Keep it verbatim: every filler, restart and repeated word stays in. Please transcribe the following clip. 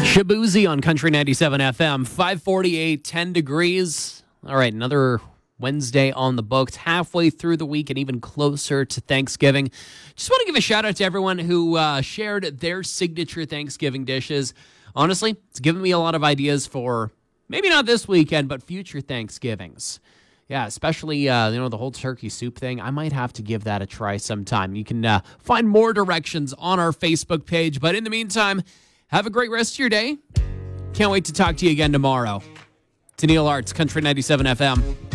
Shabuzi on Country ninety-seven F M, five forty-eight, ten degrees. All right, another Wednesday on the books, halfway through the week and even closer to Thanksgiving. Just want to give a shout out to everyone who uh, shared their signature Thanksgiving dishes. Honestly, it's given me a lot of ideas for maybe not this weekend, but future Thanksgivings. Yeah, especially, uh, you know, the whole turkey soup thing. I might have to give that a try sometime. You can uh, find more directions on our Facebook page. But in the meantime, have a great rest of your day. Can't wait to talk to you again tomorrow. To Neil Arts, Country ninety-seven F M.